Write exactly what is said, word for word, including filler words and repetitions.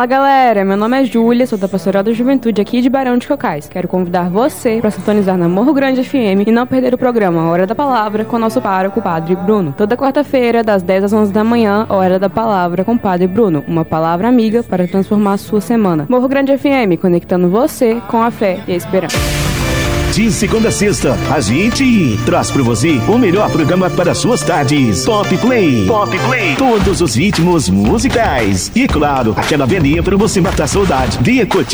Fala galera, meu nome é Júlia, sou da Pastoral da Juventude aqui de Barão de Cocais. Quero convidar você para sintonizar na Morro Grande F M e não perder o programa Hora da Palavra com nosso pároco, o Padre Bruno. Toda quarta-feira, das dez às onze da manhã, Hora da Palavra com o Padre Bruno. Uma palavra amiga para transformar a sua semana. Morro Grande F M, conectando você com a fé e a esperança. De segunda a sexta, a gente traz para você o melhor programa para suas tardes. Pop Play. Pop Play. Todos os ritmos musicais. E claro, aquela velhinha para você matar a saudade. Venha curtir